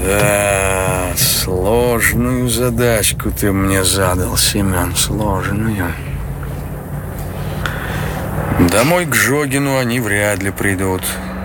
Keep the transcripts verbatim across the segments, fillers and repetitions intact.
Да, сложную задачку ты мне задал, Семен, сложную. Домой к Жогину они вряд ли придут.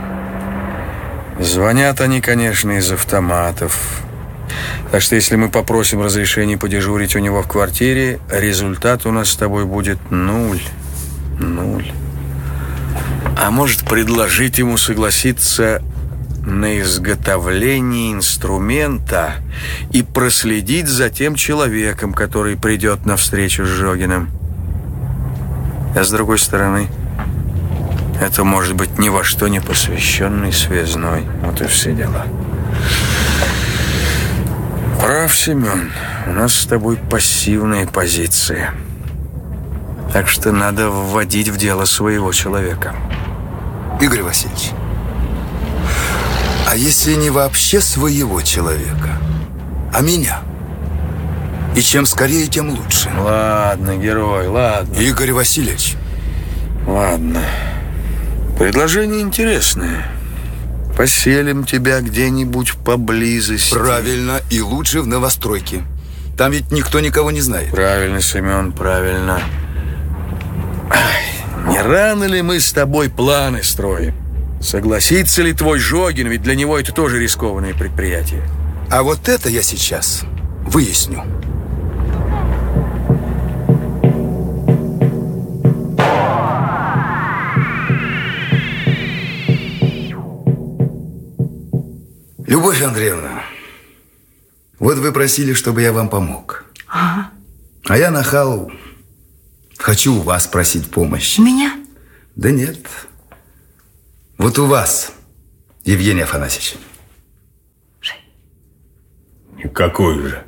Звонят они, конечно, из автоматов. Так что если мы попросим разрешения подежурить у него в квартире, результат у нас с тобой будет нуль. Нуль. А может, предложить ему согласиться на изготовление инструмента и проследить за тем человеком, который придет на встречу с Жогиным. А с другой стороны, это может быть ни во что не посвященный связной. Вот и все дела. Прав, Семен. У нас с тобой пассивная позиция. Так что надо вводить в дело своего человека. Игорь Васильевич, а если не вообще своего человека, а меня? И чем скорее, тем лучше. Ладно, герой, ладно. Игорь Васильевич. Ладно. Предложение интересное. Поселим тебя где-нибудь поблизости. Правильно, и лучше в новостройке. Там ведь никто никого не знает. Правильно, Семен, правильно. Ай, не рано ли мы с тобой планы строим? Согласится ли твой Жогин? Ведь для него это тоже рискованное предприятие. А вот это я сейчас выясню. Любовь Андреевна, вот вы просили, чтобы я вам помог. Ага. А я, нахал, хочу у вас просить помощи. Меня? Да нет. Вот у вас, Евгений Афанасьевич. Какой же?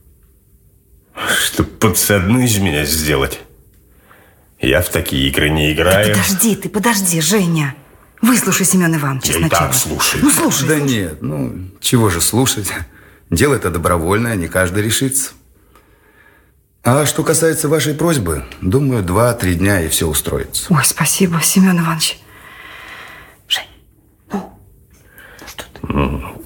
Чтоб подсадную из меня сделать. Я в такие игры не играю. Да подожди ты, подожди, Женя. Выслушай Семена Ивановича Я сначала. и так слушаю. Ну, слушай. Да слушай. нет, ну, чего же слушать. Дело это добровольное, не каждый решится. А что касается вашей просьбы, думаю, два-три дня и все устроится. Ой, спасибо, Семен Иванович. Жень, ну, ну что ты? Ну,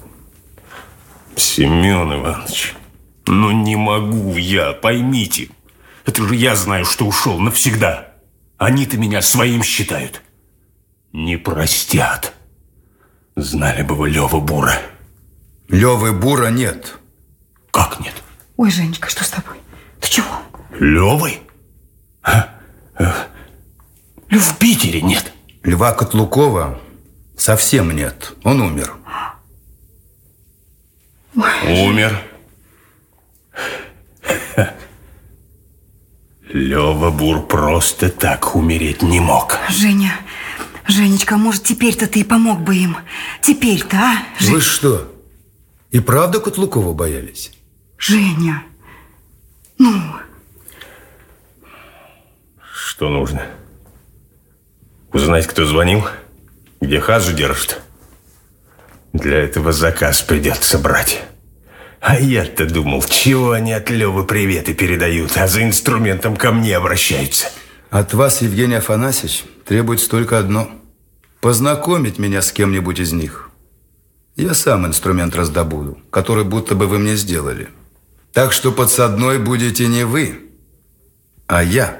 Семен Иванович, ну не могу я, поймите. Это же я знаю, что ушел навсегда. Они-то меня своим считают. Не простят. Знали бы вы Лёва Бура. Лёвы Бура нет. Как нет? Ой, Женечка, что с тобой? Ты чего? Лёвы? А? В Питере нет. Льва Котлукова совсем нет. Он умер. Ой. Умер. Лёва Бур просто так умереть не мог. Женя, Женечка, может, теперь-то ты и помог бы им? Теперь-то, а? Жень... Вы что, и правда Котлукова боялись? Женя, ну... Что нужно? Узнать, кто звонил? Где хазу держит? Для этого заказ придется брать. А я-то думал, чего они от Лёвы приветы передают, а за инструментом ко мне обращаются. От вас, Евгений Афанасьевич, требуется только одно. Познакомить меня с кем-нибудь из них. Я сам инструмент раздобуду, который будто бы вы мне сделали. Так что подсадной будете не вы, а я.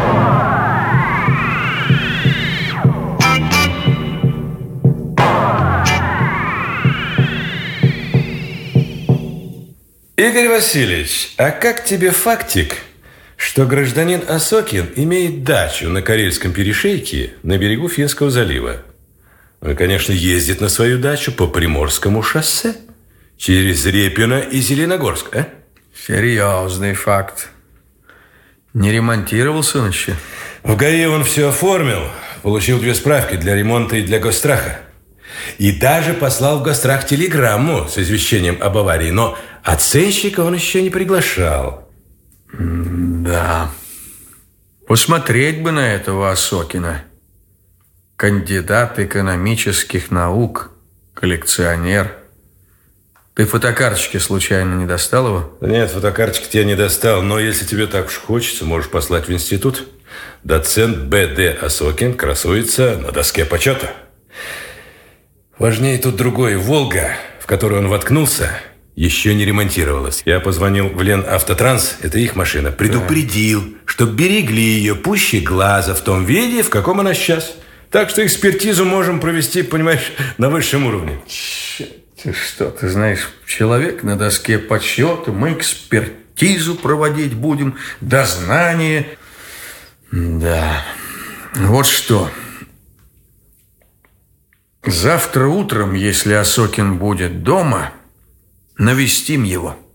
Игорь Васильевич, а как тебе фактик, что гражданин Осокин имеет дачу на Карельском перешейке на берегу Финского залива? Он, конечно, ездит на свою дачу по Приморскому шоссе через Репино и Зеленогорск, а? Серьезный факт. Не ремонтировался он еще? В ГАИ он все оформил, получил две справки для ремонта и для госстраха. И даже послал в гострах телеграмму с извещением об аварии, но оценщика он еще не приглашал. Да. Посмотреть бы на этого Осокина. Кандидат экономических наук, коллекционер. Ты фотокарточки случайно не достал его? Нет, фотокарточки я не достал, но если тебе так уж хочется, можешь послать в институт. Доцент Б Д Осокин красуется на доске почета. Важнее тут другое. Волга в которую он воткнулся, еще не ремонтировалась. Я позвонил в Ленавтотранс, это их машина, предупредил, чтоб берегли ее пуще глаза в том виде, в каком она сейчас. Так что экспертизу можем провести, понимаешь, на высшем уровне. Ты что, ты знаешь, человек на доске подсчета, мы экспертизу проводить будем, дознание. Да, вот что. Завтра утром, если Осокин будет дома, навестим его.